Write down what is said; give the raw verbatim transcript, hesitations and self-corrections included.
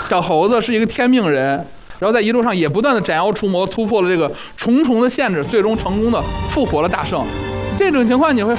小猴子是一个天命人，然后在一路上也不断的斩妖除魔，突破了这个重重的限制，最终成功的复活了大圣。这种情况你会